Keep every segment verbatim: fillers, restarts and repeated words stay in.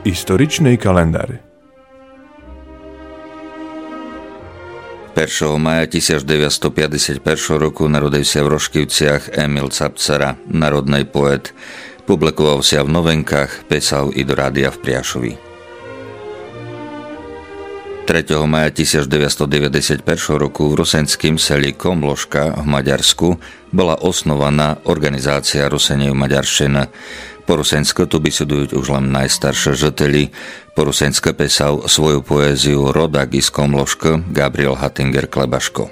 Историчный календар. першого мая тисяча дев'ятсот п'ятдесят першого року народився в Roškivciach Emil Capcara, народний поет. Publikoval sa v Novenkách, písal i do rádia v Priašovi. tretieho maja tisíc deväťsto deväťdesiatjeden roku v rusenským seli Komložka v Maďarsku bola osnovaná organizácia Rusenej Maďarščina. Po rusensku tu besedujú už len najstaršie žители. Po rusensku písal svoju poéziu rodak iz Komložka Gabriel Hattinger Klebaško.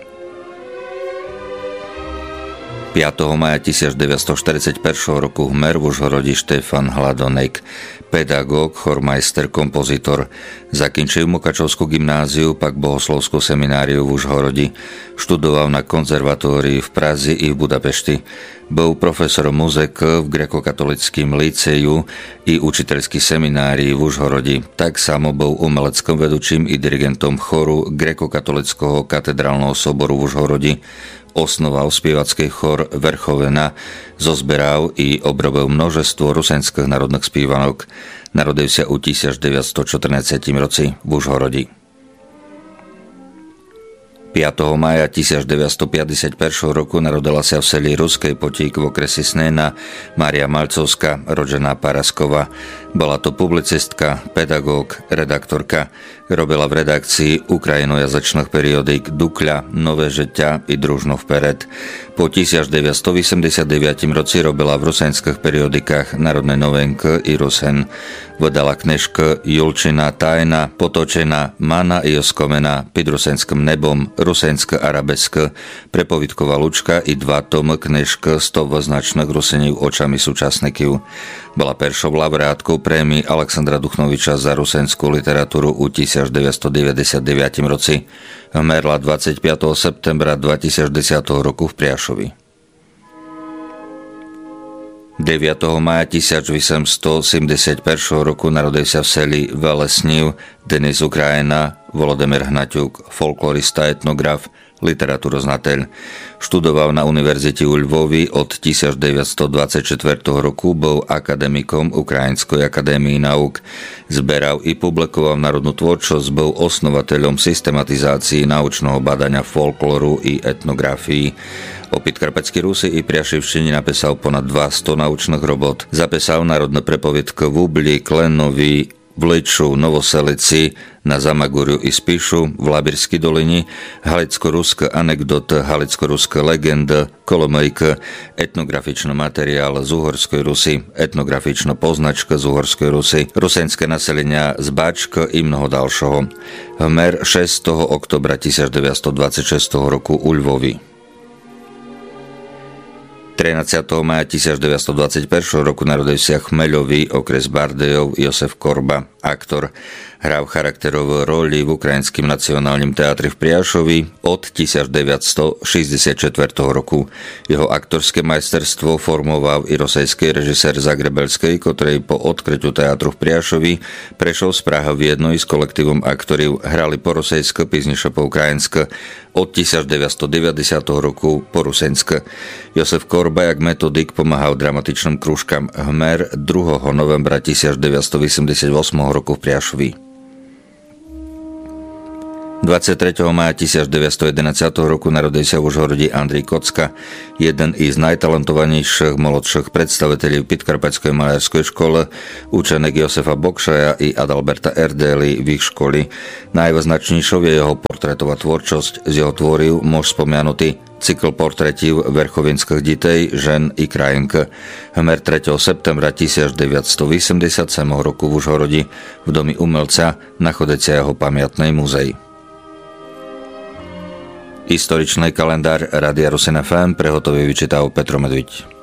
piateho maja tisíc deväťsto štyridsaťjeden roku hmer v Užhorodi Štefan Hladonek, pedagóg, chormajster, kompozitor. Zakončil Mukačovskú gymnáziu, pak bohoslovskú semináriu v Užhorodi. Študoval na konzervatórii v Praze i v Budapešti. Bol profesorom muziky v grekokatolickým liceju i učiteľský seminárii v Užhorodi. Tak samo bol umeleckom vedúčim i dirigentom choru grekokatolického katedrálneho soboru v Užhorodi. Osnoval spievacký chor Verchovena, zozberal i obrobil množstvo rusenských národných spievanok. Narodil sa u tisíc deväťsto štrnásť roci v Užhorodi. piateho maja tisíc deväťsto päťdesiatjeden roku narodila sa v seli Ruskej Potík v okrese Snena Mária Malcovská, rodená Paraskova. Bola to publicistka, pedagóg, redaktorka. Robila v redakcii ukrajinojazyčných periodík Dukľa, Nové žeťa i Družno vpered. Po tisíc deväťsto osemdesiatdeväť roci robila v rusenských periodikách Národné novenky i Rusen. Vydala knižky Julčina tajna, Potočená, Mana i Oskomena, Pod rusenským nebom, Rusenské arabeské, Prepovidková Lučka i dva tomy knižky sto značných Rusenív očami súčasníkov. Bola peršou laureátkou prémii Alexandra Duchnoviča za rusenskú literatúru u tisíc deväťsto deväťdesiatdeväť roci. Hmerla dvadsiateho piateho septembra dvetisícdesať roku v Priašovi. deviateho maja tisíc osemsto sedemdesiatjeden roku narodil sa v seli Velesniv Denis Ukrajina Volodymyr Hnaťuk, folklorista, etnograf, literatúroznateľ. Študoval na univerzite u Lvovi od tisíc deväťsto dvadsaťštyri roku, bol akademikom Ukrajinskej akadémie nauk. Zberal i publikoval národnú tvorčosť, bol osnovateľom systematizácií naučného badania folkloru i etnografii. O Podkarpatskej Rusi i Priašivštine napísal ponad dvesto naučných robot. Zapísal národné prepoviedky v Ubli, Klenovi, v Liču, Novoselici, na Zamaguriu i Spišu, v Labirskej dolini, halicko-ruské anekdoty, halicko-ruské legendy, Kolomejka, etnografičný materiál z Uhorskej Rusy, etnografičná poznačka z Uhorskej Rusy, rusenské naselenia z Báčka i mnoho ďalšieho. Hmer šiesteho októbra tisíc deväťsto dvadsaťšesť roku u Lvovi. trinásťeho maja tisíc deväťsto dvadsaťjeden roku narodil sa Chmeľový, okres Bardejov, Josef Korba, aktor. Hral charakterovú roli v Ukrajinským nacionálnym teatri v Priašovi od tisíc deväťsto šesťdesiatštyri roku. Jeho aktorské majsterstvo formoval i rosejský režisér Zagrebelský, ktorý po odkrytiu teatru v Priašovi prešiel z Prahy v jedno s kolektívom aktorov, hrali po rosejsky, píznišie po ukrajinsky od tisíc deväťsto deväťdesiat roku po rusenské. Josef Korba jak metodik pomáhal dramatičným krúžkam Hmer druhého novembra tisíc deväťsto osemdesiatosem roku v Priašovi. dvadsiateho tretieho maja tisíc deväťsto jedenásť roku narodil sa v Užhorodi Andrej Kocka, jeden z najtalentovanejších mladších predstaviteľov Podkarpatskej malárskej školy, učenek Josefa Bokšaja i Adalberta Erdély v ich školy. Najvyznačnejšou je jeho portrétová tvorčosť. Z jeho tvoriv môž spomenutý cykl portrétів verchovinských detej, žen i krajinky. Hmer tretieho septembra tisíc deväťsto osemdesiatsedem roku v Užhorodi v domi umelca nachodecia jeho pamiatnej muzej. Historičný kalendár Rádia Rusen ef em prehotový vyčítal Petro Medviť.